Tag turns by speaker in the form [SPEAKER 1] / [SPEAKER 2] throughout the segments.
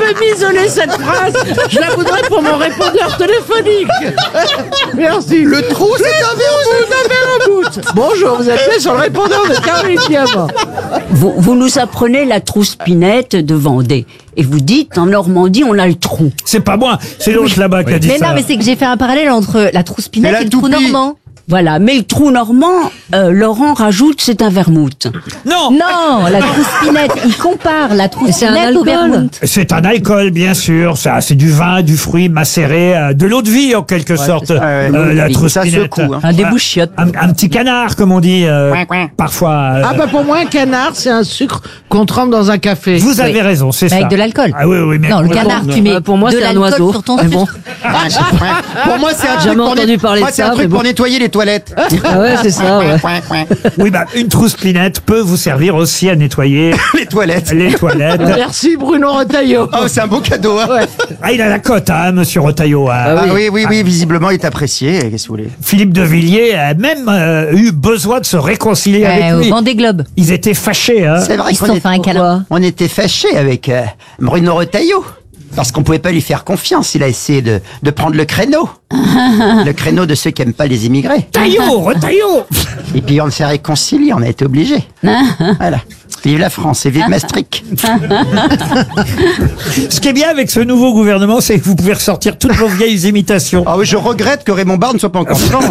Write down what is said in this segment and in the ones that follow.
[SPEAKER 1] avez isolé cette phrase. Je la voudrais pour mon répondeur téléphonique. Merci.
[SPEAKER 2] Le trou, c'est un vermouth.
[SPEAKER 1] Bonjour, vous êtes sur le répondeur de Caroline Diamant.
[SPEAKER 3] Vous nous apprenez la trousse-pinette de Vendée. Et vous dites, en Normandie, on a le trou.
[SPEAKER 4] C'est pas moi, c'est l'autre là-bas qui a dit
[SPEAKER 5] Mais
[SPEAKER 4] ça.
[SPEAKER 5] non, mais c'est que j'ai fait un parallèle entre la trousse pinette et le trou normand.
[SPEAKER 3] Voilà, mais le trou normand, Laurent rajoute, c'est un vermouth.
[SPEAKER 4] Non,
[SPEAKER 5] Non, la trousse pinette, il compare la trousse pinette au vermouth.
[SPEAKER 4] c'est un alcool, bien sûr. Ça, c'est du vin, du fruit macéré, de l'eau de vie en quelque sorte. La trousse
[SPEAKER 2] ça
[SPEAKER 4] pinette.
[SPEAKER 2] secoue, hein.
[SPEAKER 3] Un débouchiotte.
[SPEAKER 4] Un petit canard, comme on dit parfois.
[SPEAKER 1] Ah bah pour moi, un canard, c'est un sucre qu'on trempe dans un café.
[SPEAKER 4] Vous avez raison, c'est
[SPEAKER 5] Mais
[SPEAKER 4] ça.
[SPEAKER 5] avec de l'alcool.
[SPEAKER 4] Ah oui, mais
[SPEAKER 5] Non, le canard, tu mets
[SPEAKER 3] Pour moi,
[SPEAKER 5] de
[SPEAKER 3] c'est un
[SPEAKER 5] l'alcool
[SPEAKER 3] oiseau.
[SPEAKER 5] sur ton
[SPEAKER 3] Mais bon.
[SPEAKER 5] sucre.
[SPEAKER 2] Pour moi, c'est un truc
[SPEAKER 3] Jamais
[SPEAKER 2] pour
[SPEAKER 3] entendu parler
[SPEAKER 2] moi,
[SPEAKER 3] de
[SPEAKER 2] c'est un
[SPEAKER 3] ça,
[SPEAKER 2] truc
[SPEAKER 3] mais
[SPEAKER 2] pour
[SPEAKER 3] bon.
[SPEAKER 2] nettoyer les toilettes.
[SPEAKER 3] Ah ouais, c'est ça, ouais.
[SPEAKER 4] Oui, une trousse pinette peut vous servir aussi à nettoyer
[SPEAKER 2] Les toilettes.
[SPEAKER 4] les toilettes.
[SPEAKER 1] Merci Bruno Retailleau.
[SPEAKER 2] Oh, c'est un beau cadeau. Hein.
[SPEAKER 4] Ah, il a la cote, hein, monsieur Retailleau. Hein.
[SPEAKER 2] Ah oui, visiblement, il est apprécié. Qu'est-ce que vous voulez?
[SPEAKER 4] Philippe de Villiers a même eu besoin de se réconcilier avec
[SPEAKER 5] Au
[SPEAKER 4] lui.
[SPEAKER 5] Vendée Globe.
[SPEAKER 4] Ils étaient fâchés, hein.
[SPEAKER 2] C'est vrai
[SPEAKER 5] Ils se
[SPEAKER 2] qu'on
[SPEAKER 5] sont fait un câlin.
[SPEAKER 2] on était fâchés avec Bruno Retailleau. Parce qu'on pouvait pas lui faire confiance. Il a essayé de prendre le créneau. Le créneau de ceux qui aiment pas les immigrés.
[SPEAKER 4] Retailleau.
[SPEAKER 2] Et puis on s'est réconciliés, on a été obligés. Voilà. Vive la France et vive Maastricht.
[SPEAKER 4] Ce qui est bien avec ce nouveau gouvernement, c'est que vous pouvez ressortir toutes vos vieilles imitations.
[SPEAKER 2] Ah oui, je regrette que Raymond Barre ne soit pas encore vivant.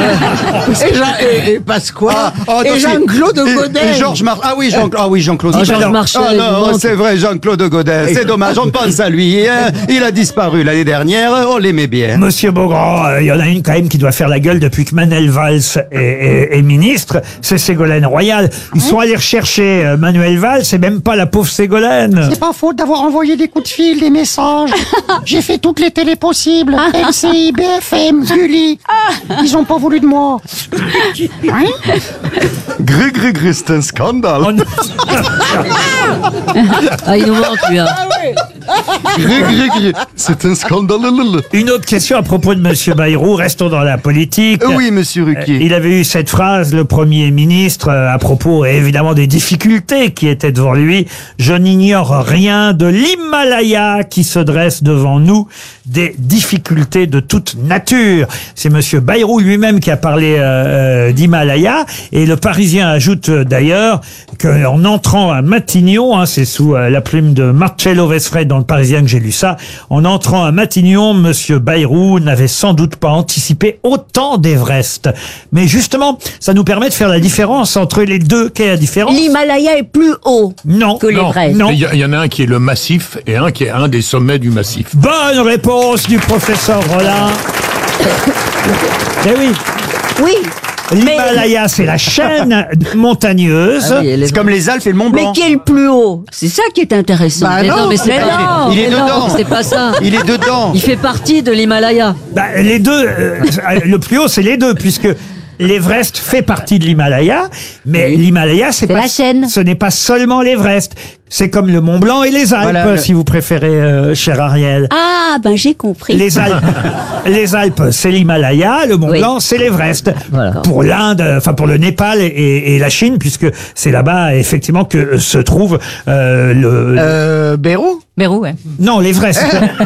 [SPEAKER 1] Et Pasqua. Et
[SPEAKER 2] donc,
[SPEAKER 1] Jean-Claude Godin.
[SPEAKER 2] Et Georges Marchais. Ah oui, Jean-Claude.
[SPEAKER 3] Ah, Georges Marchais,
[SPEAKER 2] Ah non,
[SPEAKER 3] évidemment.
[SPEAKER 2] c'est vrai, Jean-Claude Godin. C'est dommage, on pense à lui. Hein. Il a disparu l'année dernière, on l'aimait bien.
[SPEAKER 4] Monsieur Beaugrand, il y en a une quand même qui doit faire la gueule depuis que Manuel Valls est ministre, c'est Ségolène Royal. Ils sont allés rechercher Manuel Valls, c'est même pas la pauvre Ségolène.
[SPEAKER 2] C'est pas faute d'avoir envoyé des coups de fil, des messages. J'ai fait toutes les télés possibles. LCI, BFM, Gulli. Ils ont pas voulu de moi.
[SPEAKER 6] Gris, c'est un scandale.
[SPEAKER 4] Oh non.
[SPEAKER 3] Ah, il nous manque, lui, hein.
[SPEAKER 6] Gris, c'est un scandale.
[SPEAKER 4] Une autre question à propos de Monsieur Bayrou, restons dans la politique.
[SPEAKER 6] Oui, monsieur Ruquier.
[SPEAKER 4] Il avait eu cette phrase, le Premier ministre, à propos évidemment des difficultés qui étaient devant lui. Je n'ignore rien de l'Himalaya qui se dresse devant nous, des difficultés de toute nature. C'est Monsieur Bayrou lui-même qui a parlé d'Himalaya. Et le Parisien ajoute d'ailleurs qu'en entrant à Matignon, hein, c'est sous la plume de Marcello Vesfred dans le Parisien que j'ai lu ça, en entrant à Matignon, Monsieur Bayrou n'avait sans doute pas anticipé autant d'Everest. Mais justement, ça nous permet de faire la différence entre les deux. Quelle est la différence?
[SPEAKER 3] L'Himalaya est plus haut
[SPEAKER 4] Non.
[SPEAKER 3] que l'Everest.
[SPEAKER 4] Non.
[SPEAKER 7] Il y en a un qui est le massif et un qui est un des sommets du massif.
[SPEAKER 4] Bonne réponse du professeur Rollin. Eh oui.
[SPEAKER 3] Oui,
[SPEAKER 4] L'Himalaya, c'est la chaîne montagneuse.
[SPEAKER 2] C'est comme les Alpes et le Mont
[SPEAKER 3] mais
[SPEAKER 2] Blanc.
[SPEAKER 3] qui est le plus haut? C'est ça qui est intéressant.
[SPEAKER 1] Bah
[SPEAKER 3] Mais
[SPEAKER 1] non,
[SPEAKER 3] mais c'est
[SPEAKER 1] mais
[SPEAKER 3] pas
[SPEAKER 1] non.
[SPEAKER 2] Il est dedans.
[SPEAKER 3] c'est pas ça.
[SPEAKER 2] Il est dedans.
[SPEAKER 3] Il fait partie de l'Himalaya.
[SPEAKER 4] Bah, les deux, le plus haut, c'est les deux, puisque l'Everest fait partie de l'Himalaya, mais l'Himalaya, c'est pas
[SPEAKER 5] la chaîne.
[SPEAKER 4] Ce n'est pas seulement l'Everest. C'est comme le Mont Blanc et les Alpes,
[SPEAKER 2] Voilà,
[SPEAKER 4] si vous préférez, cher Ariel.
[SPEAKER 3] Ah, ben j'ai compris.
[SPEAKER 4] Les Alpes, c'est l'Himalaya, le Mont
[SPEAKER 3] Oui.
[SPEAKER 4] Blanc, c'est l'Everest.
[SPEAKER 3] Voilà.
[SPEAKER 4] Pour l'Inde, enfin pour le Népal et la Chine, puisque c'est là-bas effectivement que se trouve
[SPEAKER 1] Bérou.
[SPEAKER 5] Bérou, ouais.
[SPEAKER 4] non, l'Everest.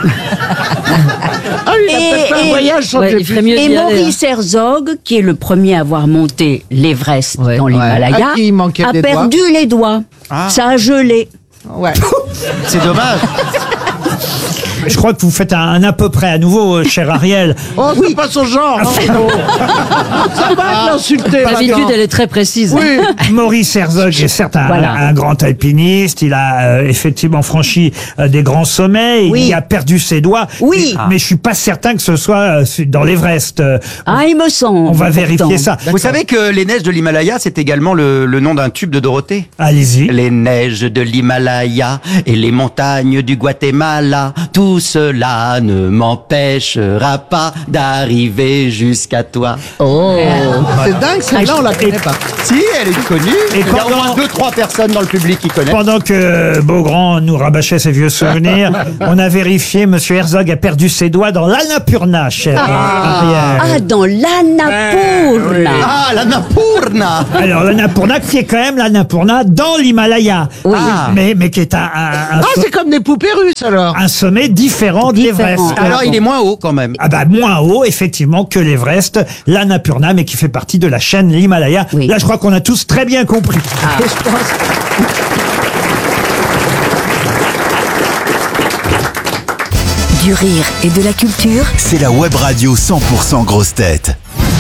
[SPEAKER 1] Ah, il a peut-être fait un voyage sans
[SPEAKER 3] il ferait mieux
[SPEAKER 5] hein.
[SPEAKER 3] d'y aller, Maurice Herzog, qui est le premier à avoir monté l'Everest dans l'Himalaya,
[SPEAKER 1] À qui il manquait
[SPEAKER 3] a
[SPEAKER 1] des doigts.
[SPEAKER 3] perdu les doigts. Ça a gelé.
[SPEAKER 1] Ouais.
[SPEAKER 2] C'est dommage.
[SPEAKER 4] Je crois que vous faites un à peu près à nouveau, cher Ariel.
[SPEAKER 1] Oh, c'est pas son genre. Hein. Ça va de l'insulter. maintenant.
[SPEAKER 3] elle est très précise.
[SPEAKER 1] Oui.
[SPEAKER 4] Maurice Herzog est certes un grand alpiniste. Il a effectivement franchi des grands sommets.
[SPEAKER 3] Oui.
[SPEAKER 4] Il a perdu ses doigts.
[SPEAKER 3] Oui.
[SPEAKER 4] Mais je suis pas certain que ce soit dans l'Everest.
[SPEAKER 3] Ah, il me semble.
[SPEAKER 4] On va vérifier ça.
[SPEAKER 2] Vous savez que les neiges de l'Himalaya, c'est également le nom d'un tube de Dorothée.
[SPEAKER 4] Allez-y.
[SPEAKER 2] Les neiges de l'Himalaya et les montagnes du Guatemala tout cela ne m'empêchera pas d'arriver jusqu'à toi.
[SPEAKER 1] Oh, c'est dingue, celle-là, on la connaît pas.
[SPEAKER 2] Si, elle est connue.
[SPEAKER 4] Et
[SPEAKER 2] Il y a au
[SPEAKER 4] pendant-
[SPEAKER 2] moins 2-3 personnes dans le public qui connaissent.
[SPEAKER 4] Pendant que Beaugrand nous rabâchait ses vieux souvenirs, on a vérifié, Monsieur Herzog a perdu ses doigts dans l'Annapurna, chère Ariel.
[SPEAKER 3] Ah, dans l'Annapurna.
[SPEAKER 2] Ah, la Napurna.
[SPEAKER 4] Alors, l'Annapurna qui est quand même l'Annapurna dans l'Himalaya.
[SPEAKER 3] Oui.
[SPEAKER 4] Mais qui est un
[SPEAKER 1] Ah, c'est comme des poupées russes, alors.
[SPEAKER 4] un sommet différent de l'Everest.
[SPEAKER 2] Alors, il est moins haut quand même.
[SPEAKER 4] Ah bah moins haut effectivement que l'Everest, l'Annapurna, mais qui fait partie de la chaîne l'Himalaya.
[SPEAKER 3] Oui.
[SPEAKER 4] Là, je crois qu'on a tous très bien compris.
[SPEAKER 1] Et je pense-
[SPEAKER 8] Du rire et de la culture.
[SPEAKER 9] C'est la web radio 100% grosse tête.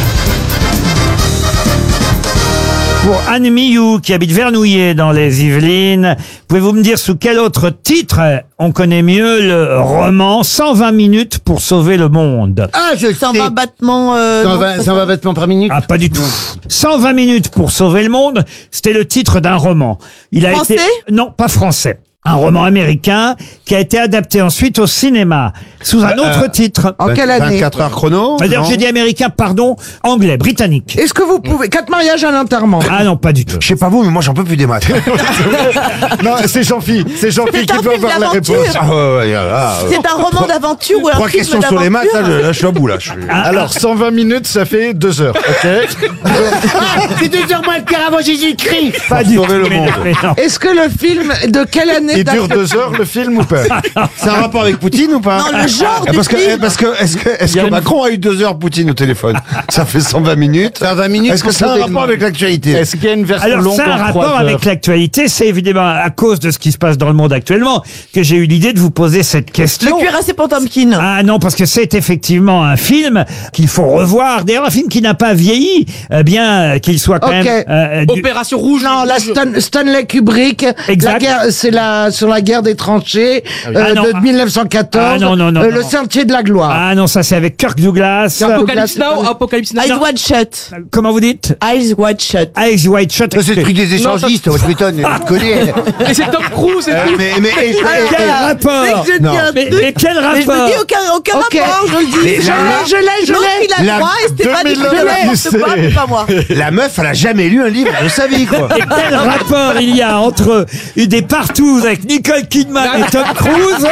[SPEAKER 4] Pour Anne Millou, qui habite Vernouillet dans les Yvelines, pouvez-vous me dire sous quel autre titre on connaît mieux le roman 120 minutes pour sauver le monde?
[SPEAKER 1] Ah, je
[SPEAKER 10] 120 battements.
[SPEAKER 1] 120 vêtements par minute.
[SPEAKER 4] Ah, pas du tout. 120 minutes pour sauver le monde, c'était le titre d'un roman. Il a
[SPEAKER 10] Français?
[SPEAKER 4] été... Non, pas français. Un roman américain qui a été adapté ensuite au cinéma sous un autre titre.
[SPEAKER 1] En quelle année
[SPEAKER 6] 24 heures chrono.
[SPEAKER 4] D'ailleurs, j'ai dit américain, pardon, anglais, britannique.
[SPEAKER 1] Est-ce que vous pouvez... 4 mariages, un enterrement.
[SPEAKER 4] Ah non, pas du tout.
[SPEAKER 6] Je sais pas vous, mais moi j'en peux plus des maths. Non, c'est Jean-Phi. C'est Jean-Phi
[SPEAKER 10] C'est
[SPEAKER 6] qui
[SPEAKER 10] un
[SPEAKER 6] doit
[SPEAKER 10] film
[SPEAKER 6] avoir la
[SPEAKER 10] d'aventure.
[SPEAKER 6] réponse. Ah ouais, là,
[SPEAKER 10] C'est un roman d'aventure ou un
[SPEAKER 6] 3
[SPEAKER 10] film
[SPEAKER 6] questions sur les maths,
[SPEAKER 10] d'aventure.
[SPEAKER 6] là, je suis au bout, là. Alors, 120 minutes, ça fait 2 heures, ok?
[SPEAKER 1] C'est 2 heures moins de quart avant Jésus-Christ.
[SPEAKER 4] Pas du tout.
[SPEAKER 6] sauver le
[SPEAKER 4] mais-
[SPEAKER 6] monde.
[SPEAKER 4] mais non.
[SPEAKER 1] Est-ce que le film, de quelle année
[SPEAKER 6] Il dure 2 heures, le film, ou pas? C'est un rapport avec Poutine ou pas?
[SPEAKER 10] Non, le genre du
[SPEAKER 6] Parce que,
[SPEAKER 10] film.
[SPEAKER 6] est-ce que Macron a eu 2 heures Poutine au téléphone? Ça fait 120 minutes. 120 minutes. Est-ce que ça a un rapport avec l'actualité? Est-ce qu'il y a une version
[SPEAKER 4] Alors, ça a un rapport avec l'actualité. C'est évidemment à cause de ce qui se passe dans le monde actuellement que j'ai eu l'idée de vous poser cette
[SPEAKER 10] Le
[SPEAKER 4] question.
[SPEAKER 10] cuirassé Potemkin.
[SPEAKER 4] Ah non, parce que c'est effectivement un film qu'il faut revoir. D'ailleurs, un film qui n'a pas vieilli, bien qu'il soit quand
[SPEAKER 1] Ok.
[SPEAKER 4] même...
[SPEAKER 11] Opération Rouge.
[SPEAKER 1] Non, la Stanley Kubrick,
[SPEAKER 4] Exact.
[SPEAKER 1] la guerre, c'est sur la guerre des tranchées
[SPEAKER 4] Ah non.
[SPEAKER 1] de 1914,
[SPEAKER 4] Ah non, non, non,
[SPEAKER 1] le
[SPEAKER 4] non.
[SPEAKER 1] Sentier de la gloire.
[SPEAKER 4] Ah non, ça c'est avec Kirk Douglas.
[SPEAKER 11] Apocalypse Now, Apocalypse Now.
[SPEAKER 10] Eyes Wide Shut.
[SPEAKER 4] Comment vous dites?
[SPEAKER 10] Eyes Wide Shut.
[SPEAKER 4] Eyes Wide Shut.
[SPEAKER 6] C'est le truc des échangistes, tu m'étonnes, tu connais.
[SPEAKER 11] Et c'est Tom Cruise, c'est tout.
[SPEAKER 4] Quel rapport?
[SPEAKER 10] Je dis un
[SPEAKER 4] Mais
[SPEAKER 10] truc,
[SPEAKER 4] quel
[SPEAKER 10] mais je
[SPEAKER 4] rapport?
[SPEAKER 10] me dis aucun
[SPEAKER 1] Ok.
[SPEAKER 10] rapport, je le dis.
[SPEAKER 1] Je
[SPEAKER 10] L'autre,
[SPEAKER 1] l'ai.
[SPEAKER 10] il a droit et Stéphane, il fait
[SPEAKER 6] 2000
[SPEAKER 10] n'importe quoi, mais pas moi.
[SPEAKER 6] La meuf, elle a jamais lu un livre de sa vie, quoi.
[SPEAKER 4] Et quel rapport il y a entre des partous avec Nicole Kidman et Tom Cruise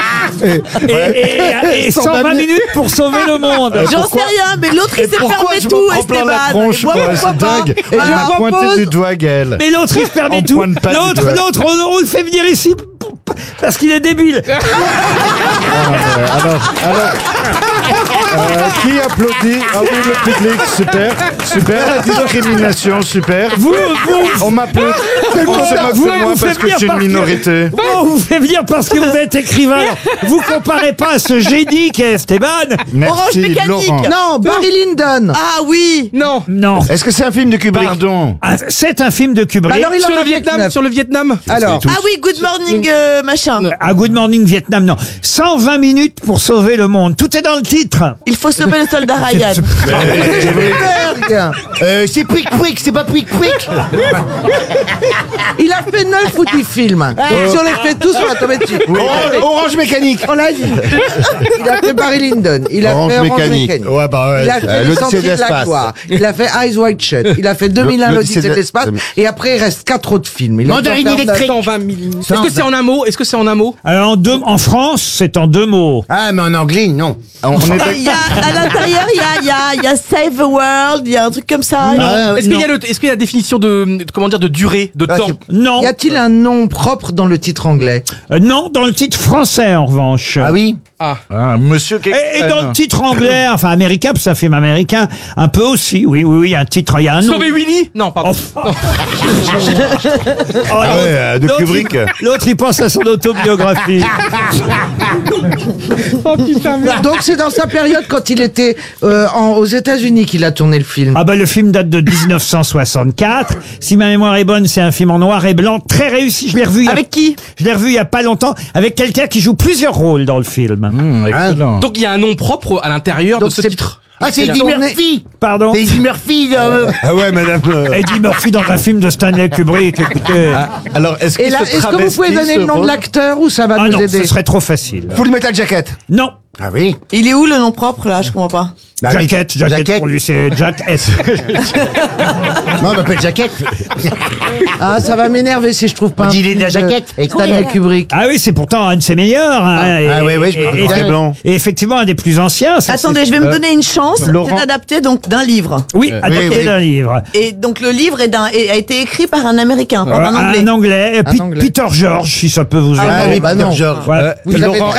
[SPEAKER 4] et 120 minutes pour sauver le monde?
[SPEAKER 10] J'en sais rien, mais l'autre, il s'est fermé tout, Esteban. Moi, pourquoi pas?
[SPEAKER 6] Et je
[SPEAKER 10] Alors,
[SPEAKER 6] pointé du doigt, Gaël.
[SPEAKER 4] Mais l'autre il se permet
[SPEAKER 6] On
[SPEAKER 4] tout.
[SPEAKER 6] pointe pas du
[SPEAKER 4] L'autre,
[SPEAKER 6] doigt.
[SPEAKER 4] on le fait venir ici parce qu'il est débile.
[SPEAKER 6] Qui applaudit? Ah oui, le public, super, super. La discrimination, super.
[SPEAKER 4] Vous
[SPEAKER 6] On m'applaudit. On se moque
[SPEAKER 4] vous
[SPEAKER 6] de moi
[SPEAKER 4] faites
[SPEAKER 6] parce que
[SPEAKER 4] bien
[SPEAKER 6] je suis une
[SPEAKER 4] parce que-
[SPEAKER 6] minorité.
[SPEAKER 4] on vous fait venir parce que vous êtes écrivain. Alors, vous comparez pas à ce génie qu'est Esteban.
[SPEAKER 10] Orange
[SPEAKER 6] Merci,
[SPEAKER 10] Mécanique.
[SPEAKER 6] Laurent.
[SPEAKER 1] Non, Barry Lyndon.
[SPEAKER 10] Ah oui.
[SPEAKER 11] Non.
[SPEAKER 4] Non.
[SPEAKER 6] Est-ce que c'est un film de Kubrick? Pardon.
[SPEAKER 4] Ah, c'est un film de Kubrick.
[SPEAKER 1] Alors, il en
[SPEAKER 11] Sur
[SPEAKER 1] a
[SPEAKER 11] le
[SPEAKER 1] fait
[SPEAKER 11] Vietnam,
[SPEAKER 1] 9.
[SPEAKER 11] sur le Vietnam.
[SPEAKER 1] Alors,
[SPEAKER 10] Ah oui, Good Morning, machin.
[SPEAKER 4] À Good Morning Vietnam, non. 120 minutes pour sauver le monde. Tout est dans le titre.
[SPEAKER 10] Il faut sauver le soldat Ryan.
[SPEAKER 1] Spielberg.
[SPEAKER 6] C'est Pouic Pouic, c'est pas Pouic Pouic.
[SPEAKER 1] Il a fait 9 ou 10 films. Donc, si on les fait tous, on va tomber dessus.
[SPEAKER 6] Orange Mécanique.
[SPEAKER 1] On l'a dit. Il a fait Barry Lyndon. Il a
[SPEAKER 6] Orange
[SPEAKER 1] fait Orange
[SPEAKER 6] Mécanique.
[SPEAKER 1] Mécanique.
[SPEAKER 6] Ouais, bah ouais.
[SPEAKER 1] Il a fait Le
[SPEAKER 6] l'Odyssée
[SPEAKER 1] Sentier
[SPEAKER 6] de
[SPEAKER 1] de la
[SPEAKER 6] l'espace.
[SPEAKER 1] gloire. Il a fait Eyes Wide Shut. Il a fait 2001 l'Odyssée de l'espace. Et après, il reste 4 autres films. Il a
[SPEAKER 11] Mandarine
[SPEAKER 1] dû en faire
[SPEAKER 11] électrique. 120 000. Est-ce que c'est en un mot? Est-ce que c'est en un mot?
[SPEAKER 4] Alors en France, c'est en 2 mots.
[SPEAKER 6] Ah, mais en anglais, non. On est
[SPEAKER 10] Il y a, à l'intérieur, il y a Save the World, il y a un truc comme ça.
[SPEAKER 11] Est-ce qu'il y a est-ce qu'il y a la définition de comment dire, de durée, de temps?
[SPEAKER 4] Non.
[SPEAKER 1] Y a-t-il un nom propre dans le titre anglais?
[SPEAKER 4] Non, dans le titre français en revanche.
[SPEAKER 6] Ah oui.
[SPEAKER 11] Ah.
[SPEAKER 6] Monsieur
[SPEAKER 4] Et dans le titre anglais, enfin américain, parce que ça fait américain, un peu aussi. Oui, un titre, il y a un nom.
[SPEAKER 11] Sauver Willy? Non, pardon.
[SPEAKER 4] Oh,
[SPEAKER 6] ouais, de
[SPEAKER 4] l'autre,
[SPEAKER 6] Kubrick.
[SPEAKER 4] L'autre, il pense à son autobiographie.
[SPEAKER 1] Donc c'est dans sa période quand il était aux États-Unis qu'il a tourné le film.
[SPEAKER 4] Ah bah le film date de 1964. Si ma mémoire est bonne, c'est un film en noir et blanc très réussi. Je l'ai revu.
[SPEAKER 10] Avec qui?
[SPEAKER 4] Je l'ai revu il y a pas longtemps avec quelqu'un qui joue plusieurs rôles dans le film.
[SPEAKER 6] Excellent.
[SPEAKER 11] Donc il y a un nom propre à l'intérieur de
[SPEAKER 1] Donc
[SPEAKER 11] ce
[SPEAKER 1] c'est-
[SPEAKER 11] titre.
[SPEAKER 1] Ah, c'est Eddie Murphy.
[SPEAKER 4] Pardon.
[SPEAKER 1] C'est Eddie Murphy.
[SPEAKER 6] Ah ouais, madame.
[SPEAKER 4] Eddie Murphy dans un film de Stanley Kubrick, écoutez.
[SPEAKER 6] Alors, est-ce qu'il
[SPEAKER 1] Est-ce que vous pouvez donner le nom de l'acteur ou ça va
[SPEAKER 4] Ah
[SPEAKER 1] nous
[SPEAKER 4] non,
[SPEAKER 1] aider
[SPEAKER 4] ce serait trop facile.
[SPEAKER 6] Full Metal Jacket.
[SPEAKER 4] Non.
[SPEAKER 1] Ah oui.
[SPEAKER 10] Il est où le nom propre là? Je comprends pas.
[SPEAKER 4] Jacket pour lui, c'est Jack S.
[SPEAKER 6] Non, on m'appelle Jacket.
[SPEAKER 1] Ah, ça va m'énerver si je trouve pas.
[SPEAKER 6] Il est de la jaquette.
[SPEAKER 1] Stanley Kubrick.
[SPEAKER 4] Ah oui, c'est pourtant un de ses meilleurs. Hein,
[SPEAKER 6] oui, je me rappelle. Blanc.
[SPEAKER 4] Et effectivement, un des plus anciens. Ça,
[SPEAKER 10] Attendez, je vais me donner une chance.
[SPEAKER 6] Laurent.
[SPEAKER 10] C'est adapté donc d'un livre.
[SPEAKER 4] Oui, adapté
[SPEAKER 6] oui.
[SPEAKER 4] d'un livre.
[SPEAKER 10] Et donc le livre a été écrit par un Américain, par un Anglais.
[SPEAKER 4] Un Anglais. Peter George, si ça peut vous aider.
[SPEAKER 6] Ah oui,
[SPEAKER 1] bah non.
[SPEAKER 6] George.
[SPEAKER 4] Ouais.
[SPEAKER 1] Vous avez